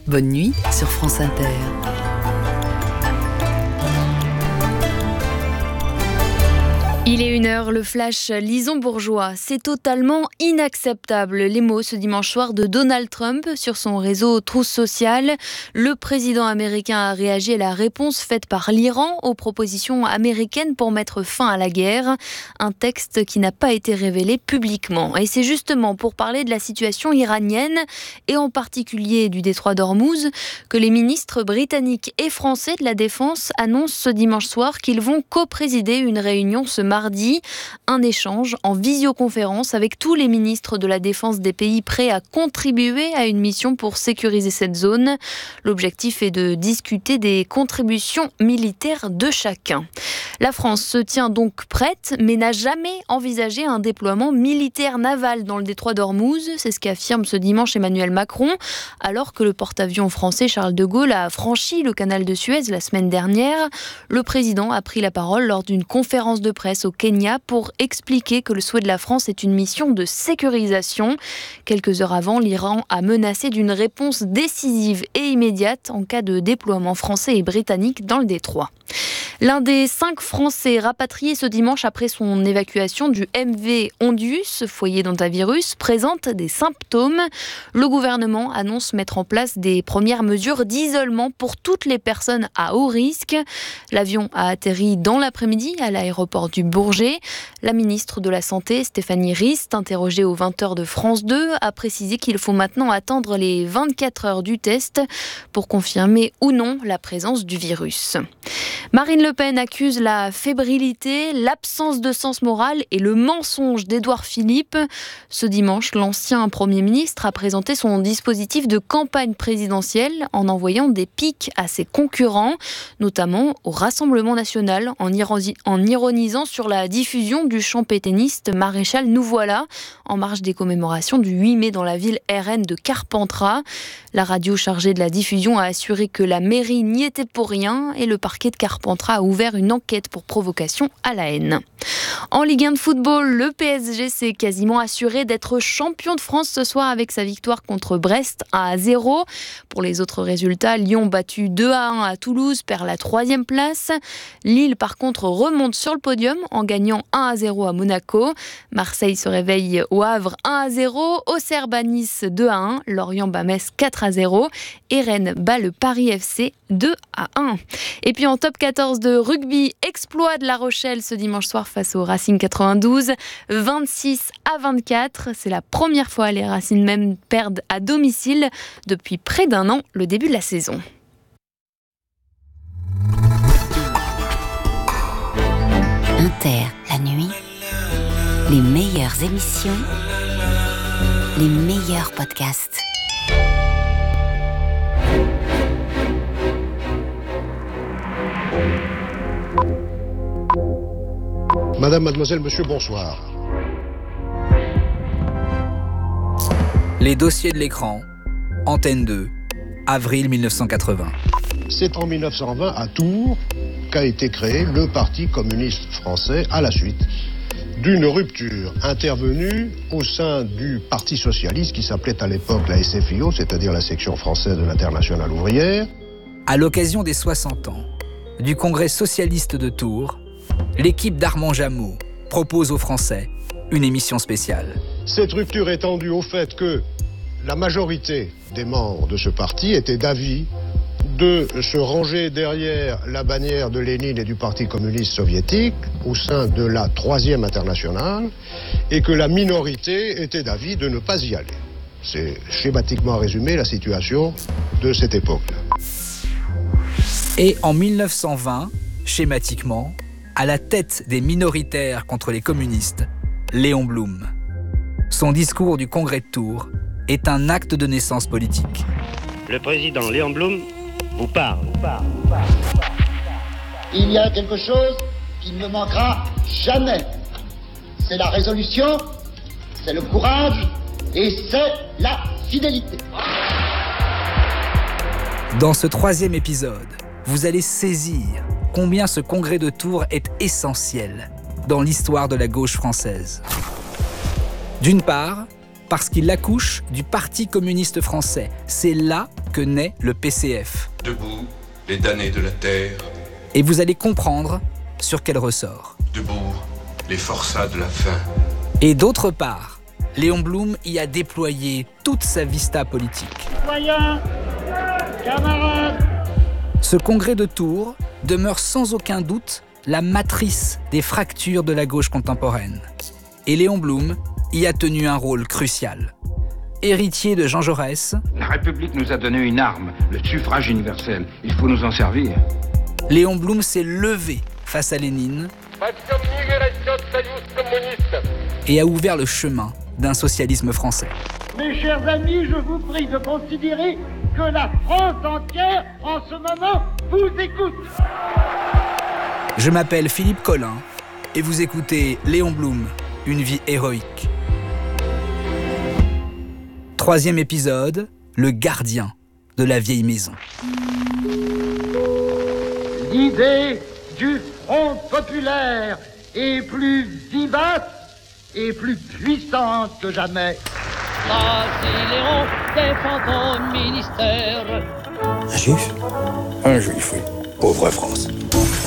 Bonne nuit sur France Inter. Il est 1h, le flash Lison Bourgeois. C'est totalement inacceptable. Les mots ce dimanche soir de Donald Trump sur son réseau Truth Social. Le président américain a réagi à la réponse faite par l'Iran aux propositions américaines pour mettre fin à la guerre. Un texte qui n'a pas été révélé publiquement. Et c'est justement pour parler de la situation iranienne et en particulier du détroit d'Ormuz que les ministres britanniques et français de la Défense annoncent ce dimanche soir qu'ils vont co-présider une réunion ce mardi, un échange en visioconférence avec tous les ministres de la Défense des pays prêts à contribuer à une mission pour sécuriser cette zone. L'objectif est de discuter des contributions militaires de chacun. La France se tient donc prête, mais n'a jamais envisagé un déploiement militaire naval dans le détroit d'Ormuz. C'est ce qu'affirme ce dimanche Emmanuel Macron, alors que le porte-avions français Charles de Gaulle a franchi le canal de Suez la semaine dernière. Le président a pris la parole lors d'une conférence de presse au Kenya pour expliquer que le souhait de la France est une mission de sécurisation. Quelques heures avant, l'Iran a menacé d'une réponse décisive et immédiate en cas de déploiement français et britannique dans le détroit. L'un des 5 Français rapatriés ce dimanche après son évacuation du MV Ondius, foyer d'hantavirus, présente des symptômes. Le gouvernement annonce mettre en place des premières mesures d'isolement pour toutes les personnes à haut risque. L'avion a atterri dans l'après-midi à l'aéroport du Bourget. La ministre de la Santé, Stéphanie Rist, interrogée aux 20h de France 2, a précisé qu'il faut maintenant attendre les 24 heures du test pour confirmer ou non la présence du virus. Marine Le Pen accuse la fébrilité, l'absence de sens moral et le mensonge d'Édouard Philippe. Ce dimanche, l'ancien Premier ministre a présenté son dispositif de campagne présidentielle en envoyant des piques à ses concurrents, notamment au Rassemblement national, en ironisant sur la diffusion du chant pétainiste Maréchal nous voilà, en marge des commémorations du 8 mai dans la ville RN de Carpentras. La radio chargée de la diffusion a assuré que la mairie n'y était pour rien et le parquet de Carpentras a ouvert une enquête pour provocation à la haine. En Ligue 1 de football, le PSG s'est quasiment assuré d'être champion de France ce soir avec sa victoire contre Brest 1-0. Pour les autres résultats, Lyon battu 2-1 à Toulouse perd la 3e place. Lille par contre remonte sur le podium en gagnant 1-0 à Monaco. Marseille se réveille au Havre 1-0. Auxerre bat Nice 2-1. Lorient bat Metz 4-0. Et Rennes bat le Paris FC 2-1. Et puis en top 14 de rugby, exploit de La Rochelle ce dimanche soir face au Racing 92, 26-24. C'est la première fois les Racing même perdent à domicile depuis près d'1 an, le début de la saison. Inter, la nuit, les meilleures émissions, les meilleurs podcasts. Madame, mademoiselle, monsieur, bonsoir. Les dossiers de l'écran, Antenne 2, avril 1980. C'est en 1920, à Tours, qu'a été créé le Parti communiste français à la suite d'une rupture intervenue au sein du Parti socialiste qui s'appelait à l'époque la SFIO, c'est-à-dire la section française de l'Internationale ouvrière. À l'occasion des 60 ans du Congrès socialiste de Tours, l'équipe d'Armand Jameau propose aux Français une émission spéciale. Cette rupture étant due au fait que la majorité des membres de ce parti étaient d'avis de se ranger derrière la bannière de Lénine et du Parti communiste soviétique au sein de la 3e internationale et que la minorité était d'avis de ne pas y aller. C'est schématiquement résumé la situation de cette époque-là. Et en 1920, schématiquement, à la tête des minoritaires contre les communistes, Léon Blum. Son discours du Congrès de Tours est un acte de naissance politique. Le président Léon Blum vous parle. Il y a quelque chose qui ne me manquera jamais. C'est la résolution, c'est le courage et c'est la fidélité. Dans ce 3e épisode, vous allez saisir combien ce congrès de Tours est essentiel dans l'histoire de la gauche française. D'une part, parce qu'il accouche du Parti communiste français. C'est là que naît le PCF. Debout, les damnés de la terre. Et vous allez comprendre sur quel ressort. Debout, les forçats de la faim. Et d'autre part, Léon Blum y a déployé toute sa vista politique. Citoyens, camarades, Ce congrès de Tours demeure sans aucun doute la matrice des fractures de la gauche contemporaine. Et Léon Blum y a tenu un rôle crucial. Héritier de Jean Jaurès, la République nous a donné une arme, le suffrage universel. Il faut nous en servir. Léon Blum s'est levé face à Lénine et a ouvert le chemin d'un socialisme français. mes chers amis, je vous prie de considérer que la France entière, en ce moment, vous écoute. Je m'appelle Philippe Collin et vous écoutez Léon Blum, une vie héroïque. 3e épisode, le gardien de la vieille maison. L'idée du Front populaire est plus vivace et plus puissante que jamais. Léon, défend ton ministère. Un juif, oui. Pauvre France.